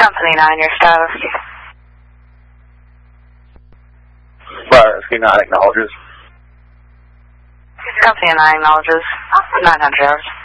Company 9, your status. Fire Rescue 9 acknowledges. Company 9 acknowledges. 900 yards.